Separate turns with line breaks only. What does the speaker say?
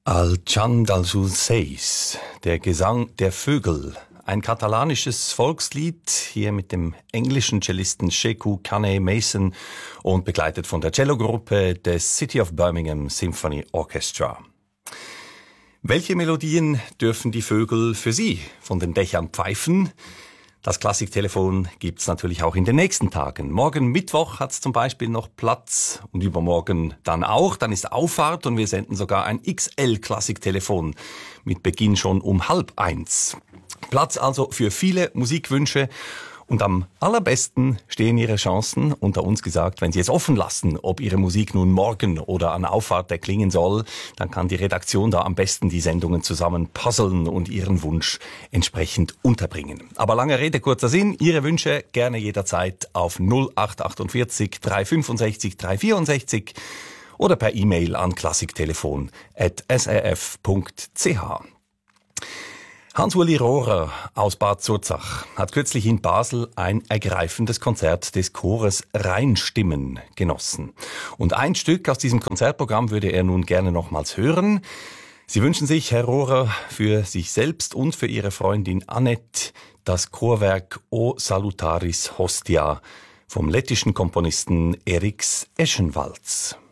Al Chant dels Ocells, der Gesang der Vögel. Ein katalanisches Volkslied, hier mit dem englischen Cellisten Sekou Kane Mason und begleitet von der Cellogruppe des City of Birmingham Symphony Orchestra. Welche Melodien dürfen die Vögel für Sie von den Dächern pfeifen? Das Klassiktelefon gibt's natürlich auch in den nächsten Tagen. Morgen Mittwoch hat's zum Beispiel noch Platz und übermorgen dann auch. Dann ist Auffahrt und wir senden sogar ein XL-Klassiktelefon mit Beginn schon um 12:30. Platz also für viele Musikwünsche. Und am allerbesten stehen Ihre Chancen, unter uns gesagt, wenn Sie es offen lassen, ob Ihre Musik nun morgen oder an Auffahrt erklingen soll, dann kann die Redaktion da am besten die Sendungen zusammen puzzeln und Ihren Wunsch entsprechend unterbringen. Aber lange Rede, kurzer Sinn, Ihre Wünsche gerne jederzeit auf 0848 365 364 oder per E-Mail an klassiktelefon@srf.ch. Hans-Uli Rohrer aus Bad Zurzach hat kürzlich in Basel ein ergreifendes Konzert des Chores Rheinstimmen genossen. Und ein Stück aus diesem Konzertprogramm würde er nun gerne nochmals hören. Sie wünschen sich, Herr Rohrer, für sich selbst und für Ihre Freundin Annette das Chorwerk O Salutaris Hostia vom lettischen Komponisten Eriks Eschenvalds.